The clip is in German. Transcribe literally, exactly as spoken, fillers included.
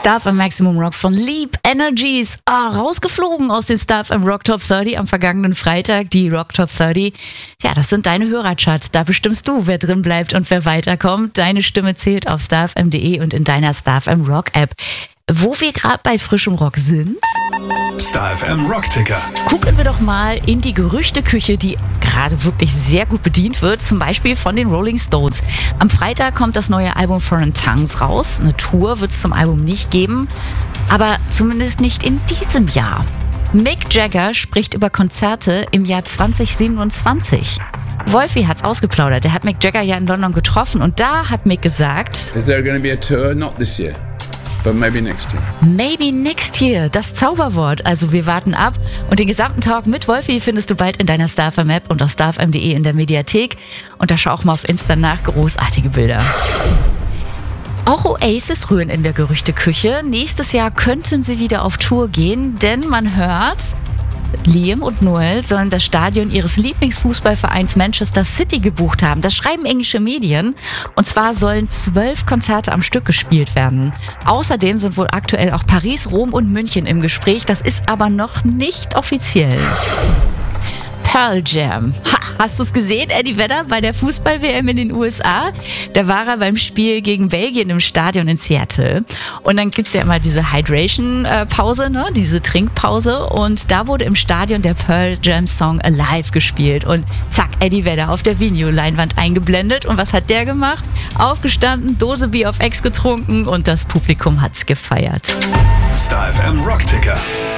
Star F M Maximum Rock von Leap Energies. Ah, rausgeflogen aus den Star F M Rock Top dreißig am vergangenen Freitag. Die Rock Top dreißig. Ja, das sind deine Hörercharts. Da bestimmst du, wer drin bleibt und wer weiterkommt. Deine Stimme zählt auf star f m punkt d e und in deiner Star F M Rock App. Wo wir gerade bei frischem Rock sind, Star F M Rockticker. gucken wir doch mal in die Gerüchteküche, die gerade wirklich sehr gut bedient wird, zum Beispiel von den Rolling Stones. Am Freitag kommt das neue Album Foreign Tongues raus. Eine Tour wird es zum Album nicht geben, aber zumindest nicht in diesem Jahr. Mick Jagger spricht über Konzerte im Jahr zwanzig siebenundzwanzig. Wolfi hat's ausgeplaudert. Er hat Mick Jagger ja in London getroffen und da hat Mick gesagt: Is there going to be a tour? Not this year. But maybe next year. Maybe next year, das Zauberwort. Also wir warten ab. Und den gesamten Talk mit Wolfi findest du bald in deiner Star F M App und auf star f m punkt d e in der Mediathek. Und da schau auch mal auf Insta nach, großartige Bilder. Auch Oasis rühren in der Gerüchteküche. Nächstes Jahr könnten sie wieder auf Tour gehen, denn man hört, Liam und Noel sollen das Stadion ihres Lieblingsfußballvereins Manchester City gebucht haben. Das schreiben englische Medien. Und zwar sollen zwölf Konzerte am Stück gespielt werden. Außerdem sind wohl aktuell auch Paris, Rom und München im Gespräch. Das ist aber noch nicht offiziell. Pearl Jam. Ha, hast du es gesehen, Eddie Vedder, bei der Fußball-W M in den U S A? Da war er beim Spiel gegen Belgien im Stadion in Seattle. Und dann gibt's ja immer diese Hydration-Pause, ne? Diese Trinkpause. Und da wurde im Stadion der Pearl Jam-Song Alive gespielt. Und zack, Eddie Vedder auf der Videoleinwand eingeblendet. Und was hat der gemacht? Aufgestanden, Dose Bier auf Ex getrunken und das Publikum hat's gefeiert. Star F M Rockticker.